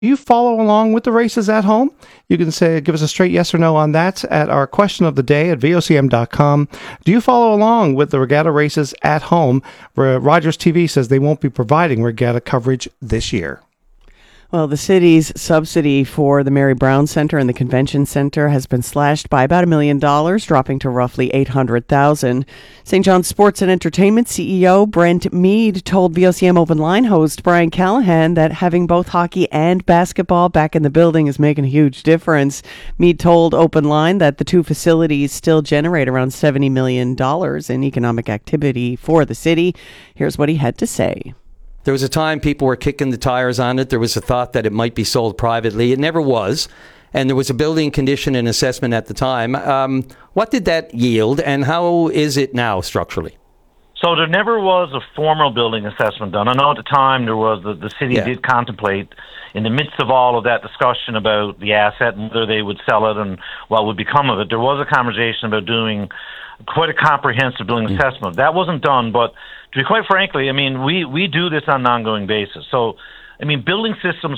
You follow along with the races at home? You can give us a straight yes or no on that at our question of the day at vocm.com. Do you follow along with the regatta races at home? Where Rogers TV says they won't be providing regatta coverage this year. Well, the city's subsidy for the Mary Brown Center and the Convention Center has been slashed by about $1 million, dropping to roughly $800,000. St. John's Sports and Entertainment CEO Brent Mead told VOCM Open Line host Brian Callahan that having both hockey and basketball back in the building is making a huge difference. Mead told Open Line that the two facilities still generate around $70 million in economic activity for the city. Here's what he had to say. There was a time people were kicking the tires on it. There was a thought that it might be sold privately. It never was. And there was a building condition and assessment at the time. What did that yield, and how is it now structurally? So there never was a formal building assessment done. I know at the time there was the city did contemplate, in the midst of all of that discussion about the asset and whether they would sell it and what would become of it, there was a conversation about doing quite a comprehensive building assessment. That wasn't done, but to be quite frankly, I mean, we do this on an ongoing basis. So, I mean, buildings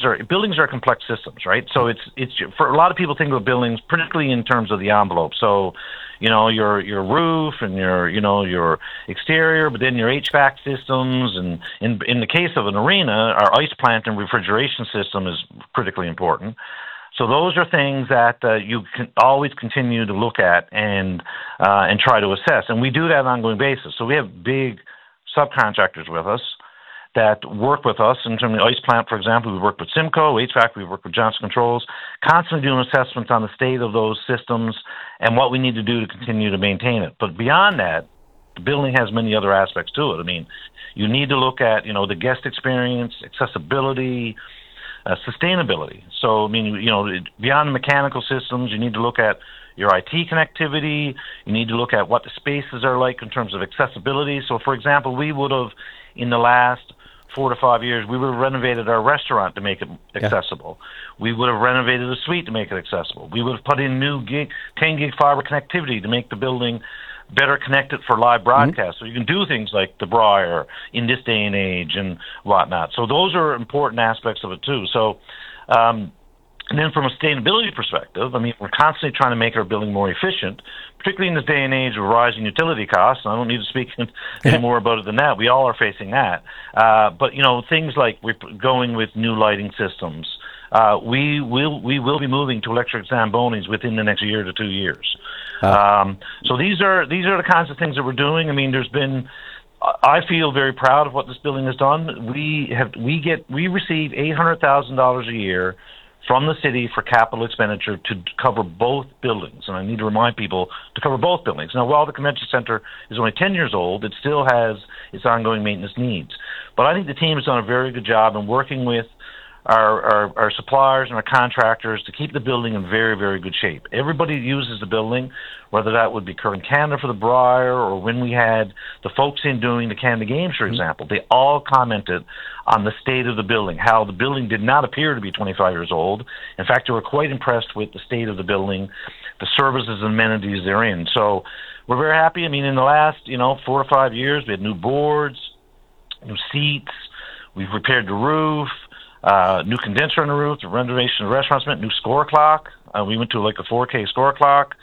are complex systems, right? So it's for a lot of people think of buildings, particularly in terms of the envelope. So, you know, your roof and your exterior, but then your HVAC systems, and in the case of an arena, our ice plant and refrigeration system is critically important. So those are things that you can always continue to look at and try to assess, and we do that on an ongoing basis. So we have big subcontractors with us that work with us in terms of the ice plant, for example. We've worked with Simcoe, HVAC, we've worked with Johnson Controls, constantly doing assessments on the state of those systems and what we need to do to continue to maintain it. But beyond that, the building has many other aspects to it. I mean, you need to look at, the guest experience, accessibility, sustainability. So, I mean, beyond the mechanical systems, you need to look at your IT connectivity. You need to look at what the spaces are like in terms of accessibility. So, for example, we would have, in the last 4 to 5 years, we would have renovated our restaurant to make it accessible. We would have renovated the suite to make it accessible. We would have put in new 10 gig fiber connectivity to make the building better connected for live broadcast. So you can do things like the Briar in this day and age and whatnot. So those are important aspects of it too. So, and then from a sustainability perspective, I mean, we're constantly trying to make our building more efficient, particularly in this day and age of rising utility costs. I don't need to speak any more about it than that. We all are facing that. But, things like we're going with new lighting systems. We will be moving to electric Zambonis within the next year to 2 years. So these are the kinds of things that we're doing. I mean, I feel very proud of what this building has done. We receive $800,000 a year from the city for capital expenditure to cover both buildings. And I need to remind people to cover both buildings. Now, while the convention center is only 10 years old, it still has its ongoing maintenance needs. But I think the team has done a very good job in working with our suppliers and our contractors to keep the building in very, very good shape. Everybody uses the building, whether that would be Curtin Canada for the Briar or when we had the folks in doing the Canada Games, for example. They all commented on the state of the building, how the building did not appear to be 25 years old. In fact, they were quite impressed with the state of the building, the services and amenities they're in. So we're very happy. I mean, in the last, 4 to 5 years, we had new boards, new seats, we've repaired the roof, new condenser on the roof, the renovation of the restaurants, new score clock. We went to like a 4K score clock.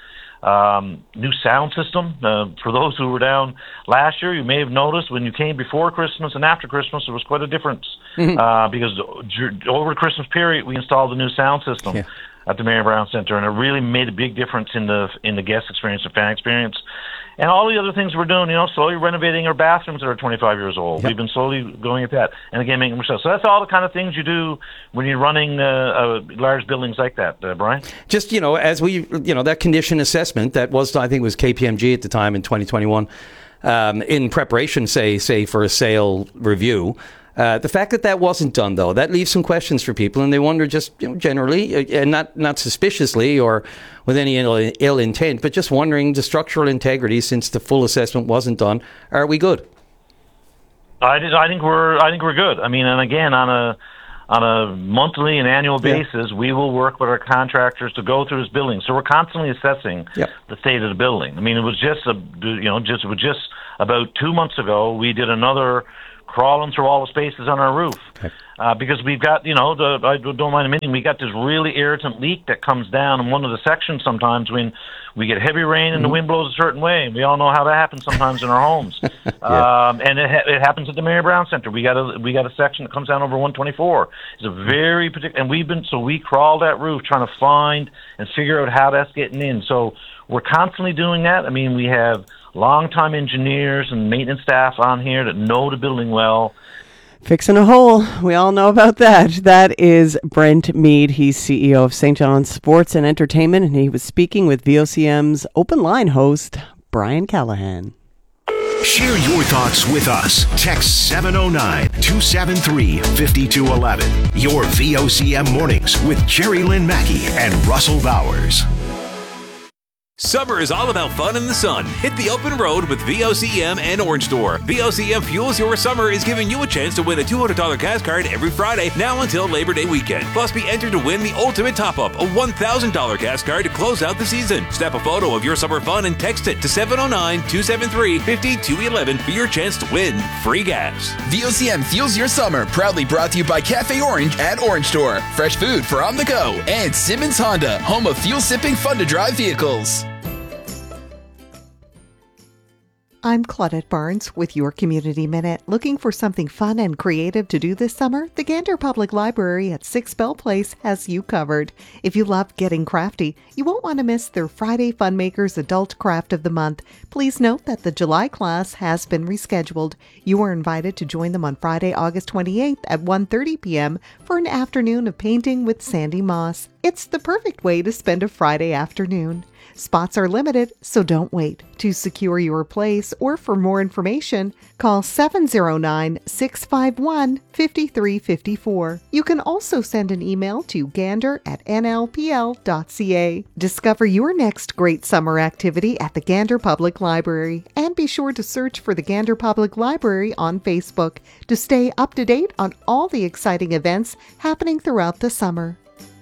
New sound system. For those who were down last year, you may have noticed when you came before Christmas and after Christmas, there was quite a difference. Because over the Christmas period, we installed a new sound system at the Mary Brown Center, and it really made a big difference in the guest experience and fan experience. And all the other things we're doing, slowly renovating our bathrooms that are 25 years old. We've been slowly going at that. And again, making them so that's all the kind of things you do when you're running large buildings like that, Brian. Just, as we, that condition assessment that was, I think it was KPMG at the time in 2021, in preparation, say for a sale review. The fact that wasn't done, though, that leaves some questions for people, and they wonder just generally, and not suspiciously or with any ill intent, but just wondering the structural integrity since the full assessment wasn't done. Are we good? I think we're good. I mean, and again, on a monthly and annual basis, we will work with our contractors to go through this building. So we're constantly assessing the state of the building. I mean, it was just about 2 months ago we did another crawling through all the spaces on our roof. Okay. Because we've got, I don't mind admitting, we got this really irritant leak that comes down in one of the sections sometimes when we get heavy rain and the wind blows a certain way. And we all know how that happens sometimes in our homes. And it happens at the Mary Brown Center. We got a section that comes down over 124. It's a very particular, and we crawled that roof trying to find and figure out how that's getting in. So we're constantly doing that. I mean, we have longtime engineers and maintenance staff on here that know the building well. Fixing a hole. We all know about that. That is Brent Mead. He's CEO of St. John's Sports and Entertainment, and he was speaking with VOCM's Open Line host, Brian Callahan. Share your thoughts with us. Text 709-273-5211. Your VOCM mornings with Jerry Lynn Mackey and Russell Bowers. Summer is all about fun in the sun. Hit the open road with VOCM and Orange Door. VOCM Fuels Your Summer is giving you a chance to win a $200 gas card every Friday now until Labor Day weekend. Plus, be entered to win the ultimate top-up, a $1,000 gas card to close out the season. Snap a photo of your summer fun and text it to 709-273-5211 for your chance to win free gas. VOCM Fuels Your Summer, proudly brought to you by Cafe Orange at Orange Door. Fresh food for on the go. And Simmons Honda, home of fuel-sipping, fun-to-drive vehicles. I'm Claudette Barnes with your Community Minute. Looking for something fun and creative to do this summer? The Gander Public Library at 6 Bell Place has you covered. If you love getting crafty, you won't want to miss their Friday Funmakers Adult Craft of the Month. Please note that the July class has been rescheduled. You are invited to join them on Friday, August 28th at 1:30 p.m. for an afternoon of painting with Sandy Moss. It's the perfect way to spend a Friday afternoon. Spots are limited, so don't wait. To secure your place or for more information, call 709-651-5354. You can also send an email to gander@nlpl.ca. Discover your next great summer activity at the Gander Public Library, and be sure to search for the Gander Public Library on Facebook to stay up to date on all the exciting events happening throughout the summer.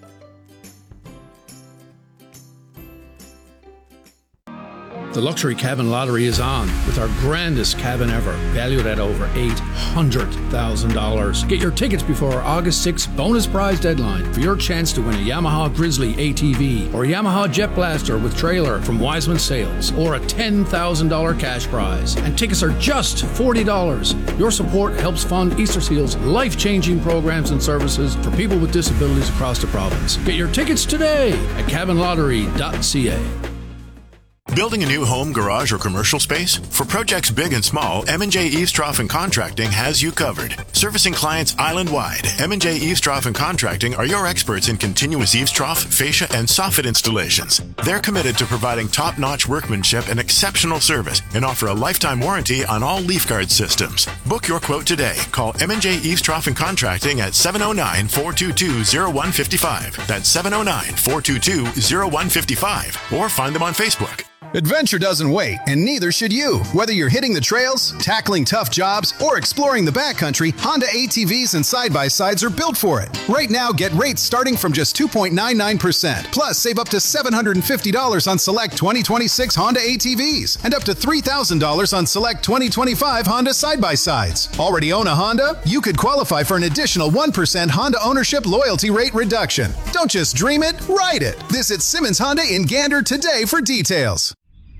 The Luxury Cabin Lottery is on with our grandest cabin ever, valued at over $800,000. Get your tickets before our August 6th bonus prize deadline for your chance to win a Yamaha Grizzly ATV or a Yamaha Jet Blaster with trailer from Wiseman Sales, or a $10,000 cash prize. And tickets are just $40. Your support helps fund Easter Seal's life-changing programs and services for people with disabilities across the province. Get your tickets today at cabinlottery.ca. Building a new home, garage, or commercial space? For projects big and small, M&J Eavestrough and Contracting has you covered. Servicing clients island-wide, M&J Eavestrough and Contracting are your experts in continuous eavestrough, fascia, and soffit installations. They're committed to providing top-notch workmanship and exceptional service, and offer a lifetime warranty on all leaf guard systems. Book your quote today. Call M&J Eavestrough and Contracting at 709-422-0155. That's 709-422-0155. Or find them on Facebook. Adventure doesn't wait, and neither should you. Whether you're hitting the trails, tackling tough jobs, or exploring the backcountry, Honda ATVs and side-by-sides are built for it. Right now, get rates starting from just 2.99%. Plus, save up to $750 on select 2026 Honda ATVs and up to $3,000 on select 2025 Honda side-by-sides. Already own a Honda? You could qualify for an additional 1% Honda ownership loyalty rate reduction. Don't just dream it, ride it. Visit Simmons Honda in Gander today for details.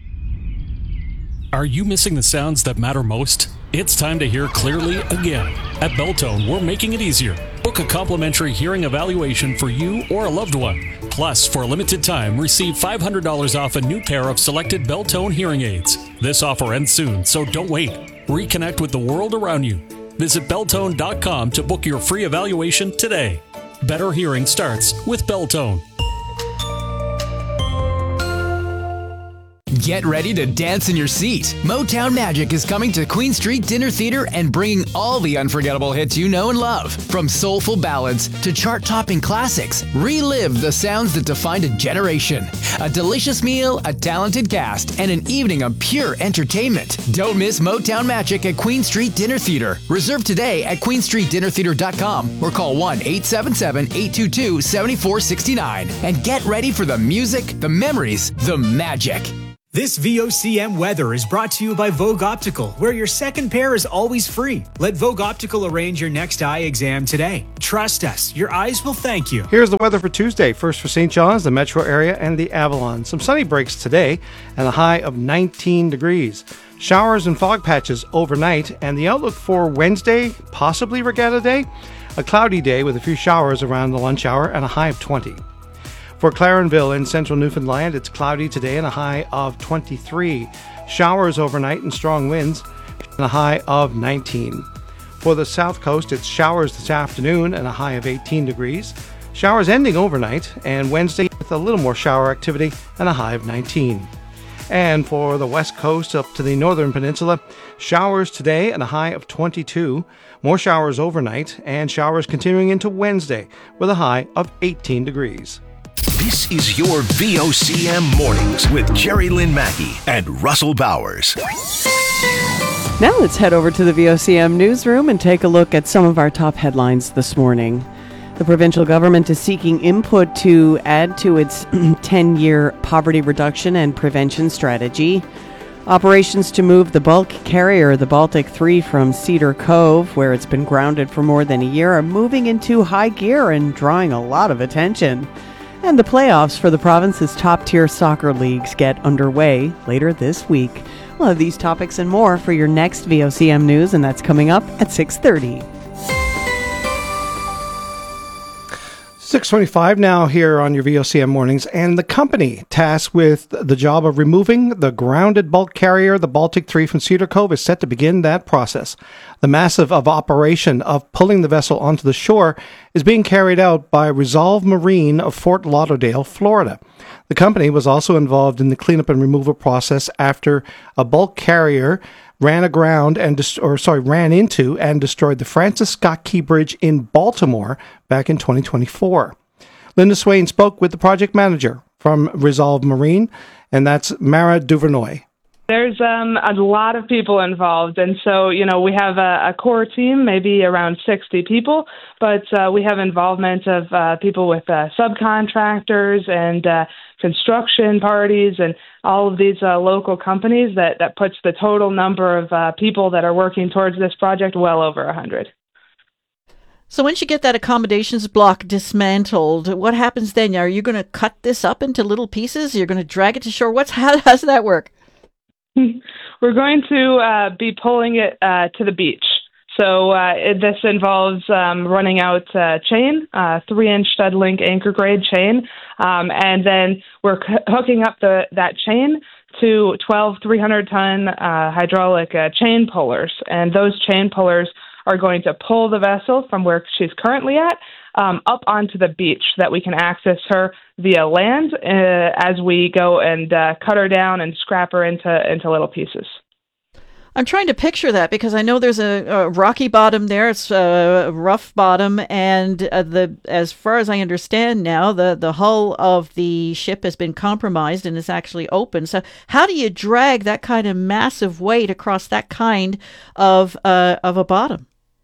Are you missing the sounds that matter most? It's time to hear clearly again. At Beltone, we're making it easier. Book a complimentary hearing evaluation for you or a loved one. Plus, for a limited time, receive $500 off a new pair of selected Beltone hearing aids. This offer ends soon, so don't wait. Reconnect with the world around you. Visit Beltone.com to book your free evaluation today. Better hearing starts with Beltone. Get ready to dance in your seat. Motown Magic is coming to Queen Street Dinner Theater and bringing all the unforgettable hits you know and love. From soulful ballads to chart-topping classics, relive the sounds that defined a generation. A delicious meal, a talented cast, and an evening of pure entertainment. Don't miss Motown Magic at Queen Street Dinner Theater. Reserve today at queenstreetdinnertheater.com or call 1-877-822-7469. And get ready for the music, the memories, the magic. This VOCM weather is brought to you by Vogue Optical, where your second pair is always free. Let Vogue Optical arrange your next eye exam today. Trust us, your eyes will thank you. Here's the weather for Tuesday. First for St. John's, the metro area, and the Avalon. Some sunny breaks today and a high of 19 degrees. Showers and fog patches overnight, and the outlook for Wednesday, possibly Regatta Day, a cloudy day with a few showers around the lunch hour and a high of 20. For Clarenville in central Newfoundland, it's cloudy today and a high of 23. Showers overnight and strong winds and a high of 19. For the south coast, it's showers this afternoon and a high of 18 degrees. Showers ending overnight and Wednesday with a little more shower activity and a high of 19. And for the west coast up to the northern peninsula, showers today and a high of 22. More showers overnight and showers continuing into Wednesday with a high of 18 degrees. This is your VOCM Mornings with Jerry Lynn Mackey and Russell Bowers. Now let's head over to the VOCM newsroom and take a look at some of our top headlines this morning. The provincial government is seeking input to add to its 10-year poverty reduction and prevention strategy. Operations to move the bulk carrier, the Baltic 3, from Cedar Cove, where it's been grounded for more than a year, are moving into high gear and drawing a lot of attention. And the playoffs for the province's top-tier soccer leagues get underway later this week. We'll have these topics and more for your next VOCM News, and that's coming up at 6:30. 6:25 now here on your VOCM Mornings, and the company tasked with the job of removing the grounded bulk carrier, the Baltic 3, from Cedar Cove is set to begin that process. The massive operation of pulling the vessel onto the shore is being carried out by Resolve Marine of Fort Lauderdale, Florida. The company was also involved in the cleanup and removal process after a bulk carrier ran into and destroyed the Francis Scott Key Bridge in Baltimore back in 2024. Linda Swain spoke with the project manager from Resolve Marine, and that's Mara Duvernoy. There's a lot of people involved, and so, we have a core team, maybe around 60 people, but we have involvement of people with subcontractors and construction parties and all of these local companies that puts the total number of people that are working towards this project well over 100. So once you get that accommodations block dismantled, what happens then? Are you going to cut this up into little pieces? You're going to drag it to shore? How does that work? We're going to be pulling it to the beach. So this involves running out chain, 3-inch stud link anchor grade chain, and then we're hooking up that chain to 12 300-ton hydraulic chain pullers. And those chain pullers are going to pull the vessel from where she's currently at up onto the beach so that we can access her via land as we go and cut her down and scrap her into little pieces. I'm trying to picture that because I know there's a rocky bottom there. It's a rough bottom, and as far as I understand now, the hull of the ship has been compromised and is actually open. So how do you drag that kind of massive weight across that kind of a bottom?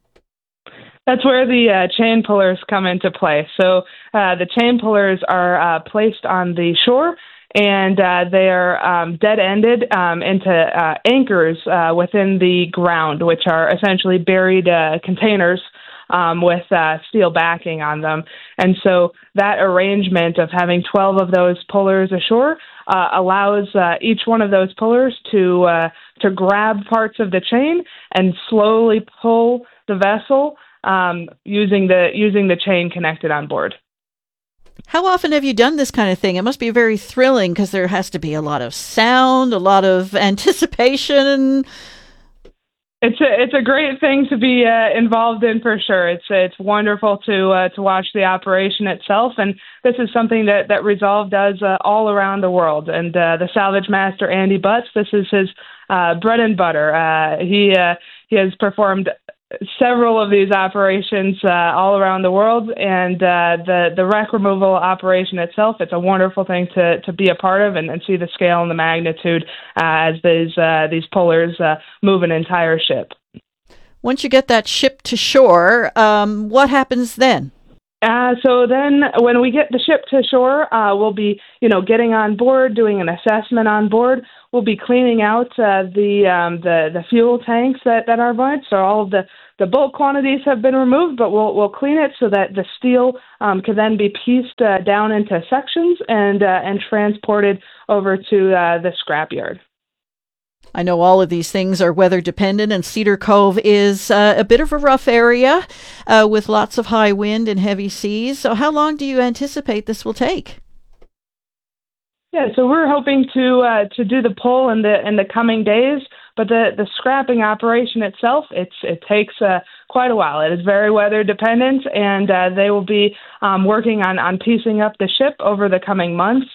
That's where the chain pullers come into play. So the chain pullers are placed on the shore, and they are dead-ended into anchors within the ground, which are essentially buried containers with steel backing on them. And so that arrangement of having 12 of those pullers ashore allows each one of those pullers to grab parts of the chain and slowly pull the vessel using the chain connected on board. How often have you done this kind of thing? It must be very thrilling because there has to be a lot of sound, a lot of anticipation. It's a great thing to be involved in for sure. It's wonderful to watch the operation itself, and this is something that Resolve does all around the world. And the salvage master Andy Butts, this is his bread and butter. He has performed several of these operations all around the world, and the wreck removal operation itself, it's a wonderful thing to be a part of and see the scale and the magnitude as these pullers move an entire ship. Once you get that ship to shore, what happens then? So then when we get the ship to shore, we'll be, getting on board, doing an assessment on board. we'll be cleaning out the fuel tanks that are burnt. So all of the bulk quantities have been removed, but we'll clean it so that the steel can then be pieced down into sections and transported over to the scrapyard. I know all of these things are weather dependent, and Cedar Cove is a bit of a rough area with lots of high wind and heavy seas. So how long do you anticipate this will take? Yeah, so we're hoping to do the pull in the coming days, but the scrapping operation itself, it takes quite a while. It is very weather dependent, and they will be working on piecing up the ship over the coming months.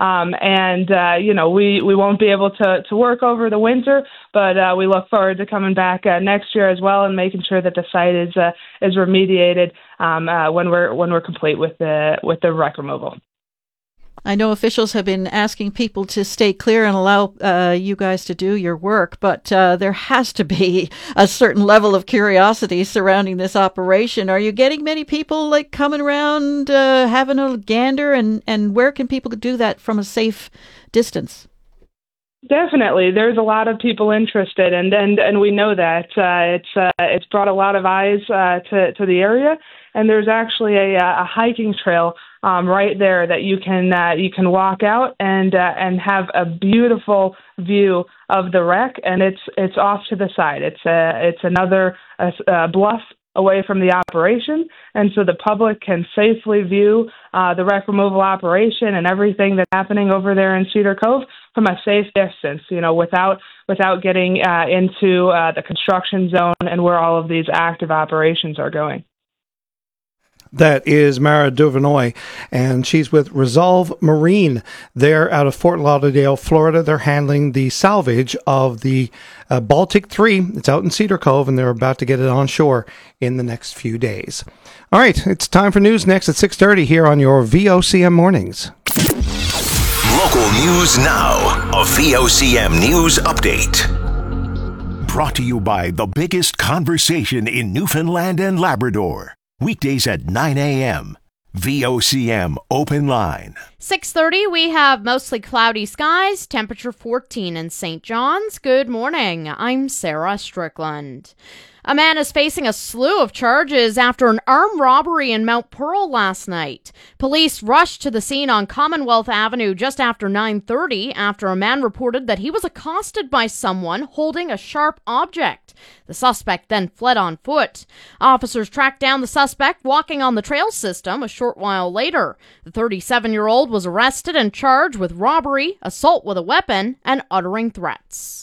We won't be able to work over the winter, but we look forward to coming back next year as well and making sure that the site is remediated when we're complete with the wreck removal. I know officials have been asking people to stay clear and allow you guys to do your work, but there has to be a certain level of curiosity surrounding this operation. Are you getting many people coming around, having a gander, and where can people do that from a safe distance? Definitely, there's a lot of people interested, and we know that it's brought a lot of eyes to the area. And there's actually a hiking trail right there that you can walk out and have a beautiful view of the wreck, and it's off to the side. It's another bluff away from the operation, and so the public can safely view the wreck removal operation and everything that's happening over there in Cedar Cove from a safe distance, without getting into the construction zone and where all of these active operations are going. That is Mara Duvernoy, and she's with Resolve Marine. They're out of Fort Lauderdale, Florida. They're handling the salvage of the Baltic 3. It's out in Cedar Cove, and they're about to get it on shore in the next few days. All right, it's time for news next at 6:30 here on your VOCM Mornings. Local news now. A VOCM News Update. Brought to you by the biggest conversation in Newfoundland and Labrador. Weekdays at 9 a.m. VOCM Open Line. 6:30, we have mostly cloudy skies, temperature 14 in St. John's. Good morning. I'm Sarah Strickland. A man is facing a slew of charges after an armed robbery in Mount Pearl last night. Police rushed to the scene on Commonwealth Avenue just after 9:30 after a man reported that he was accosted by someone holding a sharp object. The suspect then fled on foot. Officers tracked down the suspect walking on the trail system a short while later. The 37-year-old was arrested and charged with robbery, assault with a weapon, and uttering threats.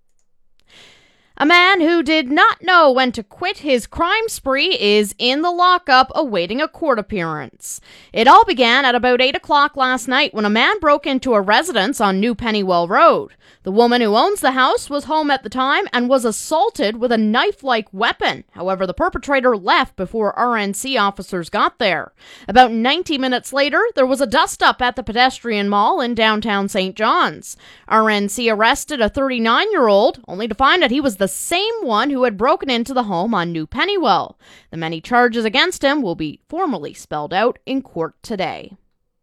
A man who did not know when to quit his crime spree is in the lockup awaiting a court appearance. It all began at about 8 o'clock last night when a man broke into a residence on New Pennywell Road. The woman who owns the house was home at the time and was assaulted with a knife-like weapon. However, the perpetrator left before RNC officers got there. About 90 minutes later, there was a dust-up at the pedestrian mall in downtown St. John's. RNC arrested a 39-year-old, only to find that he was the same one who had broken into the home on New Pennywell. The many charges against him will be formally spelled out in court today.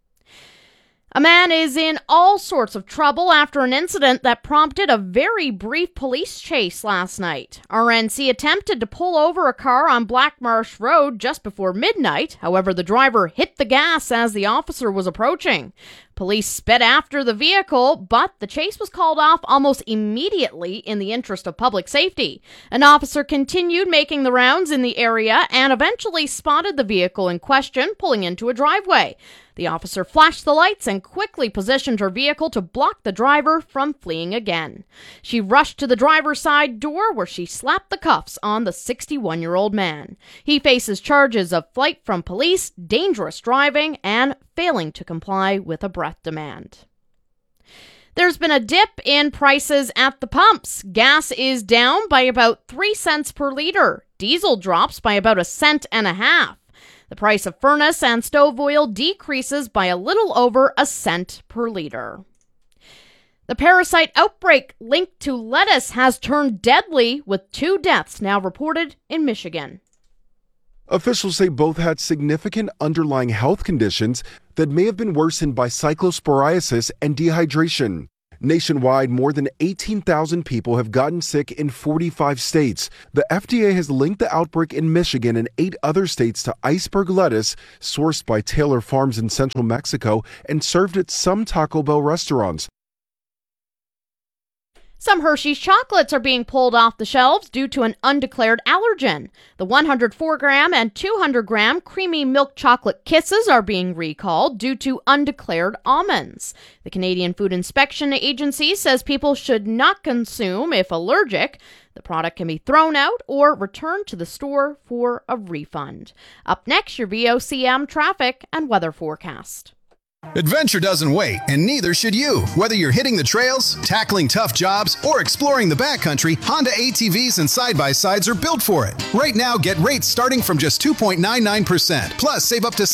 A man is in all sorts of trouble after an incident that prompted a very brief police chase last night. RNC attempted to pull over a car on Black Marsh Road just before midnight. However, the driver hit the gas as the officer was approaching. Police sped after the vehicle, but the chase was called off almost immediately in the interest of public safety. An officer continued making the rounds in the area and eventually spotted the vehicle in question pulling into a driveway. The officer flashed the lights and quickly positioned her vehicle to block the driver from fleeing again. She rushed to the driver's side door where she slapped the cuffs on the 61-year-old man. He faces charges of flight from police, dangerous driving, and failing to comply with a breath demand. There's been a dip in prices at the pumps. Gas is down by about 3 cents per liter. Diesel drops by about 1.5 cents. The price of furnace and stove oil decreases by a little over 1 cent per liter. The parasite outbreak linked to lettuce has turned deadly, with 2 deaths now reported in Michigan. Officials say both had significant underlying health conditions that may have been worsened by cyclosporiasis and dehydration. Nationwide, more than 18,000 people have gotten sick in 45 states. The FDA has linked the outbreak in Michigan and 8 other states to iceberg lettuce sourced by Taylor Farms in central Mexico and served at some Taco Bell restaurants. Some Hershey's chocolates are being pulled off the shelves due to an undeclared allergen. The 104-gram and 200-gram creamy milk chocolate kisses are being recalled due to undeclared almonds. The Canadian Food Inspection Agency says people should not consume if allergic. The product can be thrown out or returned to the store for a refund. Up next, your VOCM traffic and weather forecast. Adventure doesn't wait, and neither should you. Whether you're hitting the trails, tackling tough jobs, or exploring the backcountry, Honda ATVs and side-by-sides are built for it. Right now, get rates starting from just 2.99%. Plus, save up to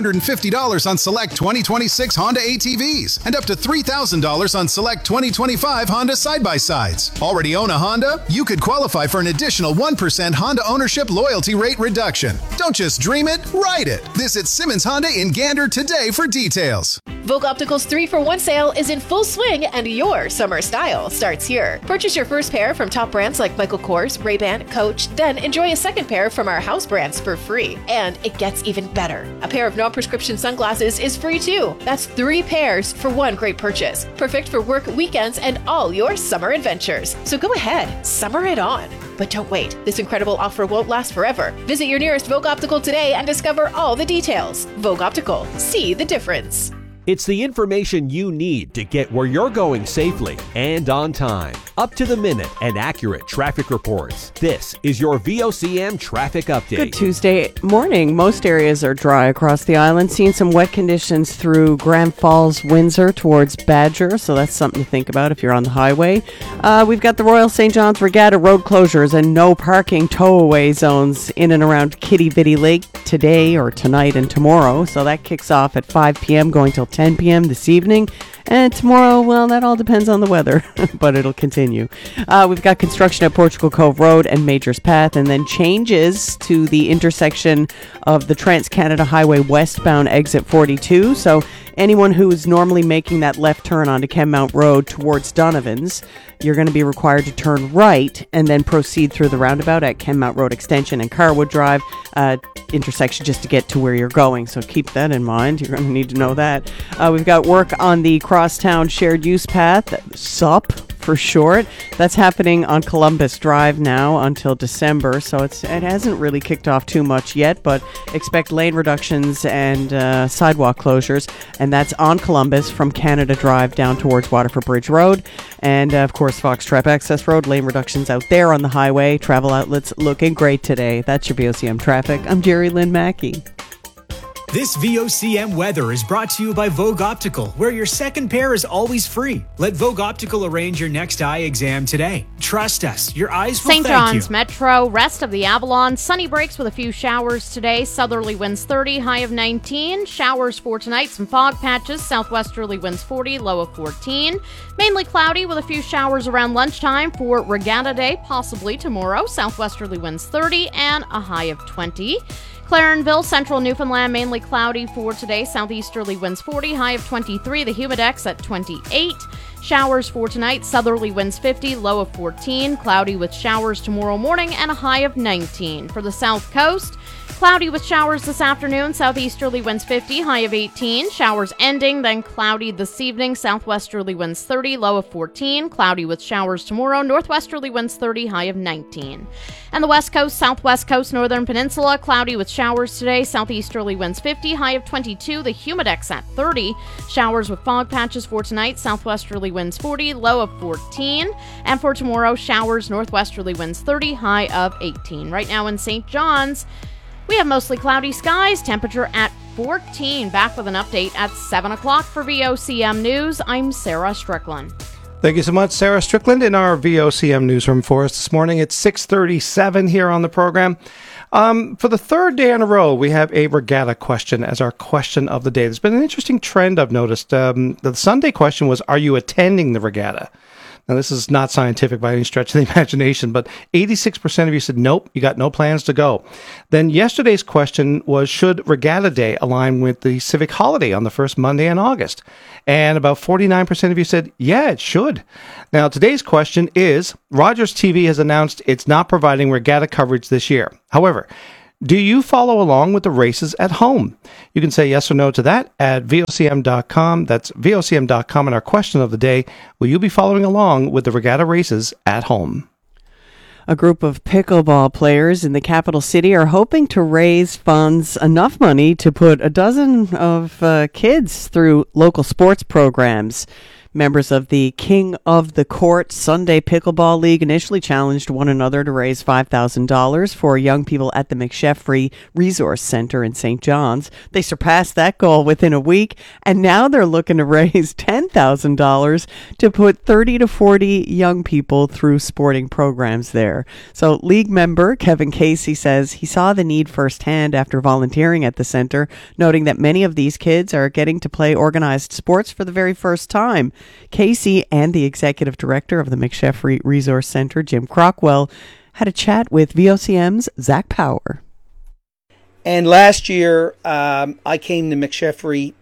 $750 on select 2026 Honda ATVs and up to $3,000 on select 2025 Honda side-by-sides. Already own a Honda? You could qualify for an additional 1% Honda ownership loyalty rate reduction. Don't just dream it, ride it. Visit Simmons Honda in Gander today for details. Vogue Optical's 3-for-1 sale is in full swing and your summer style starts here. Purchase your first pair from top brands like Michael Kors, Ray-Ban, Coach, then enjoy a second pair from our house brands for free. And it gets even better. A pair of non-prescription sunglasses is free too. That's 3 pairs for one great purchase. Perfect for work, weekends, and all your summer adventures. So go ahead, summer it on. But don't wait. This incredible offer won't last forever. Visit your nearest Vogue Optical today and discover all the details. Vogue Optical. See the difference. It's the information you need to get where you're going safely and on time. Up to the minute and accurate traffic reports. This is your VOCM traffic update. Good Tuesday morning. Most areas are dry across the island. Seeing some wet conditions through Grand Falls, Windsor towards Badger. So that's something to think about if you're on the highway. We've got the Royal St. John's Regatta road closures and no parking tow-away zones in and around Kitty Vitty Lake today or tonight and tomorrow. So that kicks off at 5 p.m. going till 10 p.m. this evening. And tomorrow, well, that all depends on the weather, but it'll continue. We've got construction at Portugal Cove Road and Majors Path, and then changes to the intersection of the Trans-Canada Highway westbound exit 42. So anyone who is normally making that left turn onto Kenmount Road towards Donovan's, you're going to be required to turn right and then proceed through the roundabout at Kenmount Road Extension and Carwood Drive intersection just to get to where you're going. So keep that in mind. You're going to need to know that. We've got work on the Crosstown Shared Use Path, SUP for short. That's happening on Columbus Drive now until December. So it hasn't really kicked off too much yet, but expect lane reductions and sidewalk closures. And that's on Columbus from Canada Drive down towards Waterford Bridge Road. And of course, Fox Trap Access Road, lane reductions out there on the highway. Travel outlets looking great today. That's your VOCM traffic. I'm Jerry Lynn Mackey. This VOCM weather is brought to you by Vogue Optical, where your second pair is always free. Let Vogue Optical arrange your next eye exam today. Trust us, your eyes will St. thank you. John's Metro, rest of the Avalon, sunny breaks with a few showers today. Southerly winds 30, high of 19. Showers for tonight, some fog patches. Southwesterly winds 40, low of 14. Mainly cloudy with a few showers around lunchtime for Regatta Day, possibly tomorrow. Southwesterly winds 30 and a high of 20. Clarenville, central Newfoundland, mainly cloudy for today. Southeasterly winds 40, high of 23. The Humidex at 28. Showers for tonight. Southerly winds 50, low of 14. Cloudy with showers tomorrow morning and a high of 19. For the South Coast, cloudy with showers this afternoon. Southeasterly winds 50, high of 18. Showers ending, then cloudy this evening. Southwesterly winds 30, low of 14. Cloudy with showers tomorrow. Northwesterly winds 30, high of 19. And the West Coast, Southwest Coast, Northern Peninsula, cloudy with showers today. Southeasterly winds 50, high of 22. The Humidex at 30. Showers with fog patches for tonight. Southwesterly winds 40, low of 14. And for tomorrow, showers, northwesterly winds 30, high of 18. Right now in St. John's, we have mostly cloudy skies, temperature at 14. Back with an update at 7 o'clock for VOCM News. I'm Sarah Strickland. Thank you so much, Sarah Strickland, in our VOCM newsroom for us this morning. It's 6:37 here on the program. For the third day in a row, we have a regatta question as our question of the day. There's been an interesting trend I've noticed. The Sunday question was, are you attending the regatta? Now, this is not scientific by any stretch of the imagination, but 86% of you said nope, you got no plans to go. Then yesterday's question was, should Regatta Day align with the civic holiday on the first Monday in August? And about 49% of you said, yeah, it should. Now, today's question is, Rogers TV has announced it's not providing regatta coverage this year. However, do you follow along with the races at home? You can say yes or no to that at VOCM.com. That's VOCM.com. And our question of the day, will you be following along with the regatta races at home? A group of pickleball players in the capital city are hoping to raise funds, enough money to put a dozen of kids through local sports programs. Members of the King of the Court Sunday Pickleball League initially challenged one another to raise $5,000 for young people at the McSheffrey Resource Center in St. John's. They surpassed that goal within a week, and now they're looking to raise $10,000 to put 30 to 40 young people through sporting programs there. So league member Kevin Casey says he saw the need firsthand after volunteering at the center, noting that many of these kids are getting to play organized sports for the very first time. Casey and the executive director of the McSheffrey Resource Center, Jim Crockwell, had a chat with VOCM's Zach Power. And last year, I came to McSheffrey,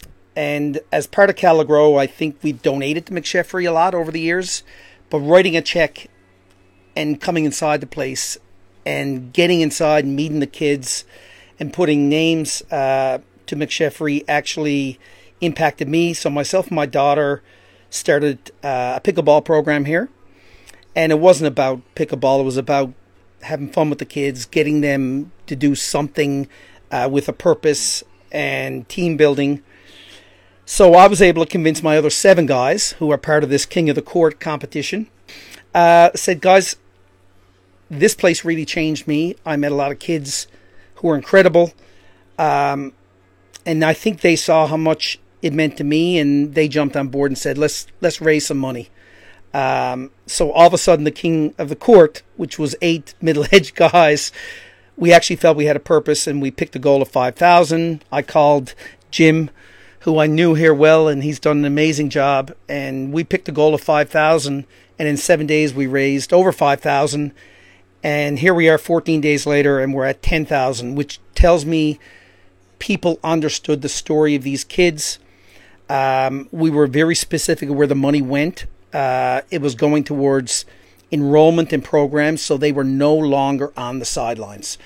and as part of Caligrow, I think we've donated to McSheffrey a lot over the years. But writing a check and coming inside the place and getting inside and meeting the kids and putting names to McSheffrey actually impacted me. So myself and my daughter started a pickleball program here, and it wasn't about pickleball. It was about having fun with the kids, getting them to do something with a purpose and team building. So I was able to convince my other 7 guys who are part of this King of the Court competition. Said, guys, this place really changed me. I met a lot of kids who were incredible, and I think they saw how much it meant to me, and they jumped on board and said, let's raise some money. So all of a sudden, the King of the Court, which was 8 middle-aged guys, we actually felt we had a purpose, and we picked a goal of $5,000. I called Jim, who I knew here well, and he's done an amazing job, and we picked a goal of $5,000, and in 7 days we raised over $5,000, and here we are 14 days later, and we're at $10,000, which tells me people understood the story of these kids. We were very specific of where the money went. It was going towards enrollment in programs, so they were no longer on the sidelines.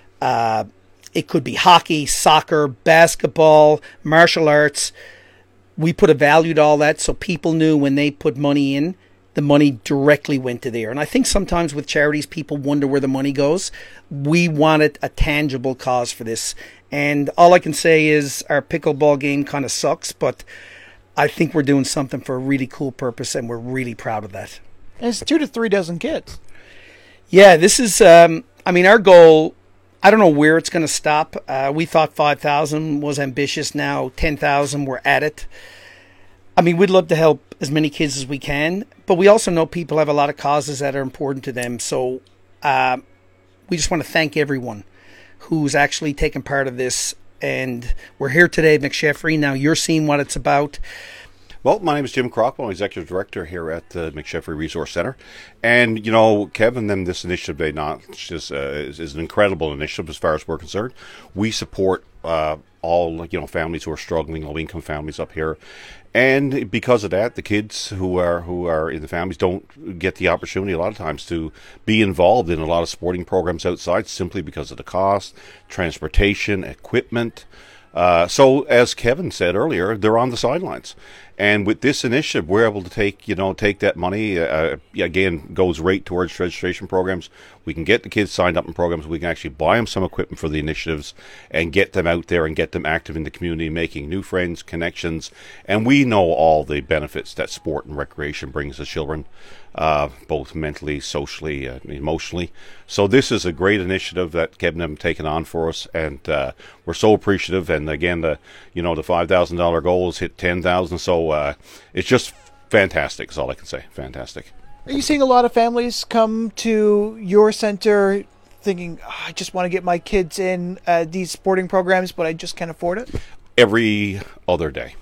It could be hockey, soccer, basketball, martial arts. We put a value to all that, so people knew when they put money in, the money directly went to there. And I think sometimes with charities, people wonder where the money goes. We wanted a tangible cause for this. And all I can say is our pickleball game kind of sucks, but I think we're doing something for a really cool purpose, and we're really proud of that. And it's 2 to 3 dozen kids. Yeah, this is, our goal, I don't know where it's going to stop. We thought 5,000 was ambitious. Now 10,000, we're at it. We'd love to help as many kids as we can, but we also know people have a lot of causes that are important to them. So we just want to thank everyone who's actually taken part of this. And we're here today at McSheffrey. Now you're seeing what it's about. Well, my name is Jim Crockwell. I'm Executive Director here at the McSheffrey Resource Center. And, Kevin, and this initiative they launched is an incredible initiative as far as we're concerned. We support all, families who are struggling, low-income families up here. And because of that, the kids who are in the families don't get the opportunity a lot of times to be involved in a lot of sporting programs outside simply because of the cost, transportation, equipment. So as Kevin said earlier, they're on the sidelines. And with this initiative, we're able to take that money, again, goes right towards registration programs. We can get the kids signed up in programs. We can actually buy them some equipment for the initiatives and get them out there and get them active in the community, making new friends, connections. And we know all the benefits that sport and recreation brings to children, both mentally, socially, emotionally. So this is a great initiative that Kevin have taken on for us, and we're so appreciative. And again, the $5,000 goal is hit 10,000. So it's just fantastic. Is all I can say. Fantastic. Are you seeing a lot of families come to your center thinking, I just want to get my kids in these sporting programs, but I just can't afford it? Every other day.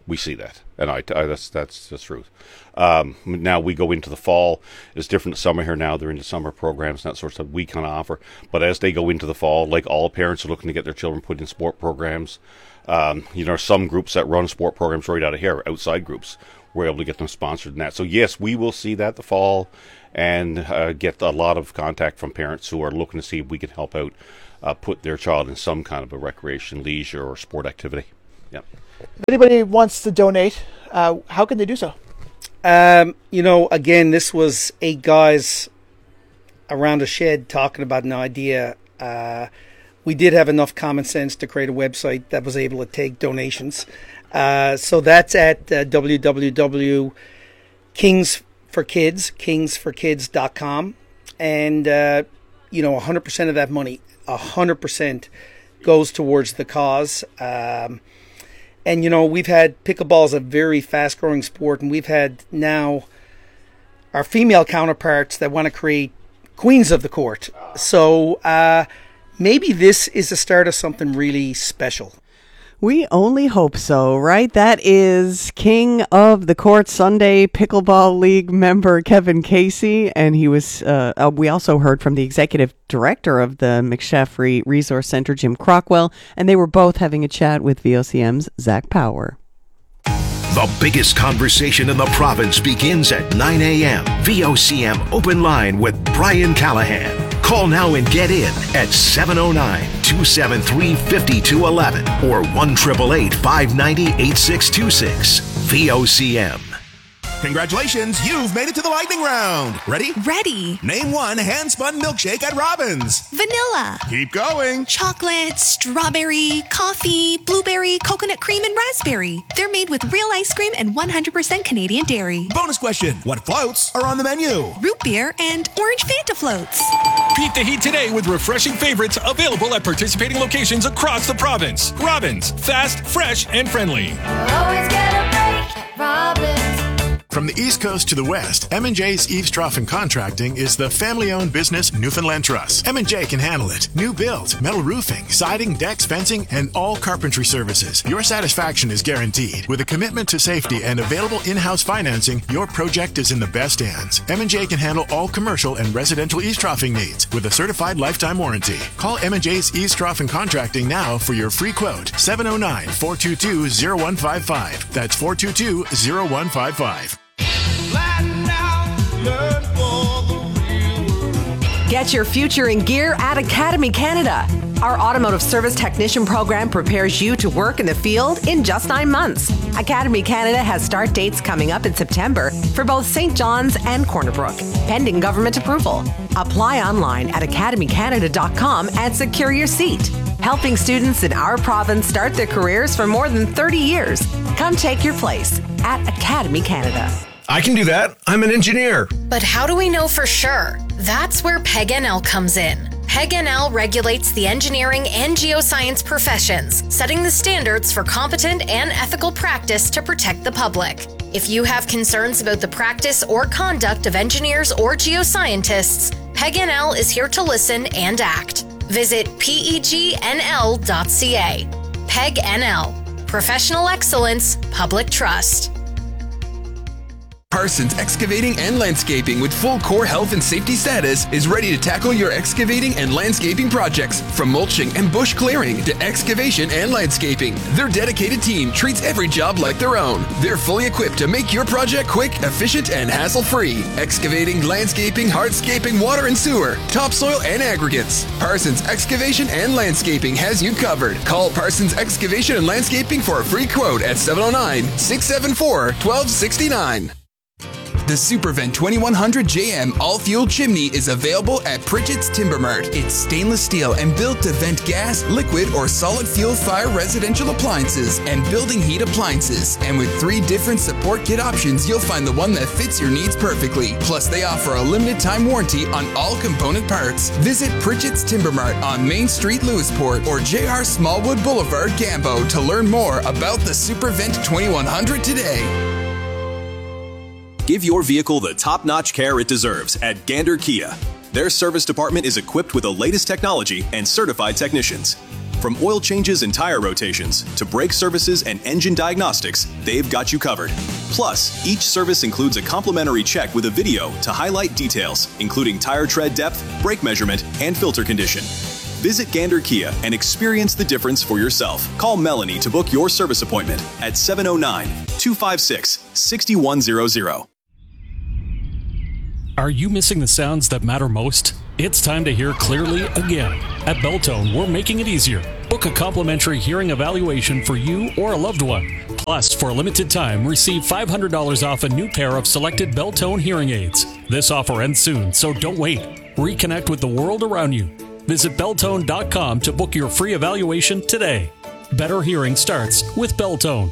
We see that, and that's the truth. Now we go into the fall. It's different summer here now. They're into summer programs and that sort of stuff we can offer. But as they go into the fall, like all parents are looking to get their children put in sport programs. Some groups that run sport programs right out of here, outside groups, we're able to get them sponsored in that. So yes, we will see that the fall and get a lot of contact from parents who are looking to see if we can help out put their child in some kind of a recreation, leisure, or sport activity. Yeah. If anybody wants to donate, how can they do so? Again, this was 8 guys around a shed talking about an idea. We did have enough common sense to create a website that was able to take donations. So that's at www.kingsforkids.com. And, 100% of that money, 100% goes towards the cause. And, we've had pickleball is a very fast-growing sport, and we've had now our female counterparts that want to create queens of the court. So maybe this is the start of something really special. We only hope so, right? That is King of the Court Sunday Pickleball League member Kevin Casey, and he was. We also heard from the executive director of the McSheffrey Resource Center, Jim Crockwell, and they were both having a chat with VOCM's Zach Power. The biggest conversation in the province begins at 9 a.m. VOCM Open Line with Brian Callahan. Call now and get in at 709-273-5211 or 1-888-590-8626. VOCM. Congratulations, you've made it to the lightning round. Ready? Ready. Name one hand-spun milkshake at Robbins. Vanilla. Keep going. Chocolate, strawberry, coffee, blueberry, coconut cream, and raspberry. They're made with real ice cream and 100% Canadian dairy. Bonus question. What floats are on the menu? Root beer and orange Fanta floats. Beat the heat today with refreshing favorites available at participating locations across the province. Robbins. Fast, fresh, and friendly. Always get a break at Robbins. From the East Coast to the West, M&J's Eaves Trough & Contracting is the family-owned business Newfoundland Trust. M&J can handle it. New builds, metal roofing, siding, decks, fencing, and all carpentry services. Your satisfaction is guaranteed. With a commitment to safety and available in-house financing, your project is in the best hands. M&J can handle all commercial and residential eaves troughing needs with a certified lifetime warranty. Call M&J's Eaves Trough & Contracting now for your free quote. 709-422-0155. That's 422-0155. Get your future in gear at Academy Canada. Our automotive service technician program prepares you to work in the field in just 9 months. Academy Canada has start dates coming up in September for both St. John's and Corner Brook, pending government approval. Apply online at academycanada.com and secure your seat. Helping students in our province start their careers for more than 30 years. Come take your place at Academy Canada. I can do that. I'm an engineer. But how do we know for sure? That's where PEG-NL comes in. PEG-NL regulates the engineering and geoscience professions, setting the standards for competent and ethical practice to protect the public. If you have concerns about the practice or conduct of engineers or geoscientists, PEG-NL is here to listen and act. Visit pegnl.ca. PEG-NL. Professional excellence, public trust. Parsons Excavating and Landscaping with full core health and safety status is ready to tackle your excavating and landscaping projects. From mulching and bush clearing to excavation and landscaping, their dedicated team treats every job like their own. They're fully equipped to make your project quick, efficient, and hassle-free. Excavating, landscaping, hardscaping, water and sewer, topsoil, and aggregates. Parsons Excavation and Landscaping has you covered. Call Parsons Excavation and Landscaping for a free quote at 709-674-1269. The Supervent 2100 JM all-fuel chimney is available at Pritchett's Timber Mart. It's stainless steel and built to vent gas, liquid, or solid fuel fire residential appliances and building heat appliances. And with 3 different support kit options, you'll find the one that fits your needs perfectly. Plus, they offer a limited time warranty on all component parts. Visit Pritchett's Timber Mart on Main Street, Lewisport, or JR Smallwood Boulevard, Gambo to learn more about the Supervent 2100 today. Give your vehicle the top-notch care it deserves at Gander Kia. Their service department is equipped with the latest technology and certified technicians. From oil changes and tire rotations to brake services and engine diagnostics, they've got you covered. Plus, each service includes a complimentary check with a video to highlight details, including tire tread depth, brake measurement, and filter condition. Visit Gander Kia and experience the difference for yourself. Call Melanie to book your service appointment at 709-256-6100. Are you missing the sounds that matter most? It's time to hear clearly again. At Beltone, we're making it easier. Book a complimentary hearing evaluation for you or a loved one. Plus, for a limited time, receive $500 off a new pair of selected Beltone hearing aids. This offer ends soon, so don't wait. Reconnect with the world around you. Visit Beltone.com to book your free evaluation today. Better hearing starts with Beltone.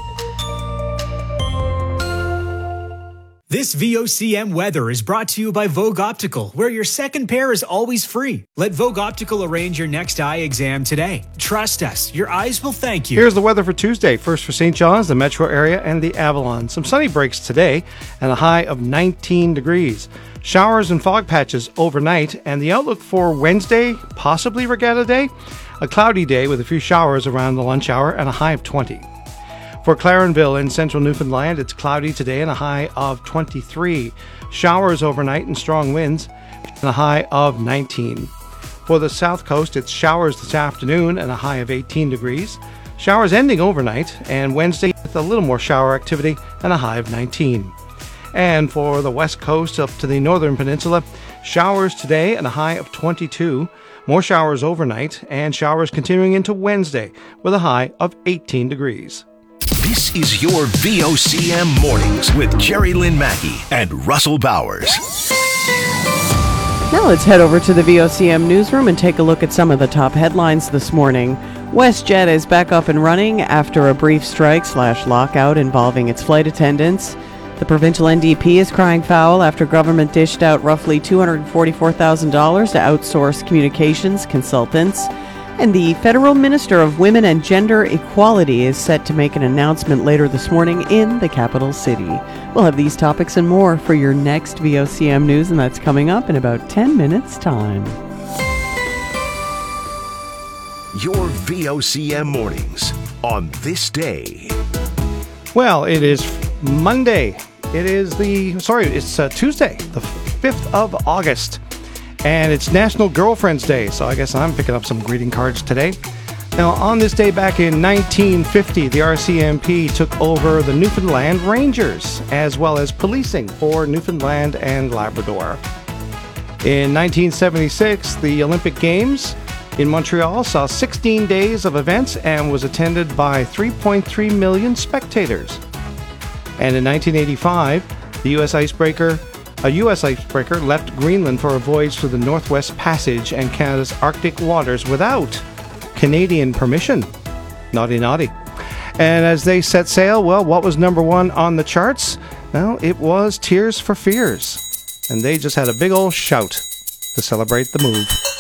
This VOCM weather is brought to you by Vogue Optical, where your second pair is always free. Let Vogue Optical arrange your next eye exam today. Trust us, your eyes will thank you. Here's the weather for Tuesday. First for St. John's, the metro area, and the Avalon. Some sunny breaks today and a high of 19 degrees. Showers and fog patches overnight, and the outlook for Wednesday, possibly Regatta Day, a cloudy day with a few showers around the lunch hour and a high of 20. For Clarenville in central Newfoundland, it's cloudy today and a high of 23. Showers overnight and strong winds and a high of 19. For the south coast, it's showers this afternoon and a high of 18 degrees. Showers ending overnight, and Wednesday with a little more shower activity and a high of 19. And for the west coast up to the northern peninsula, showers today and a high of 22. More showers overnight and showers continuing into Wednesday with a high of 18 degrees. This is your VOCM Mornings with Jerry Lynn Mackey and Russell Bowers. Now let's head over to the VOCM newsroom and take a look at some of the top headlines this morning. WestJet is back up and running after a brief strike/lockout involving its flight attendants. The provincial NDP is crying foul after government dished out roughly $244,000 to outsource communications consultants. And the Federal Minister of Women and Gender Equality is set to make an announcement later this morning in the capital city. We'll have these topics and more for your next VOCM news, and that's coming up in about 10 minutes' time. Your VOCM Mornings on this day. Well, it is Monday. It's Tuesday, the 5th of August. And it's National Girlfriend's Day, so I guess I'm picking up some greeting cards today. Now, on this day back in 1950, the RCMP took over the Newfoundland Rangers, as well as policing for Newfoundland and Labrador. In 1976, the Olympic Games in Montreal saw 16 days of events and was attended by 3.3 million spectators. And in 1985, a U.S. icebreaker left Greenland for a voyage through the Northwest Passage and Canada's Arctic waters without Canadian permission. Naughty, naughty. And as they set sail, well, what was number one on the charts? Well, it was Tears for Fears. And they just had a big old shout to celebrate the move.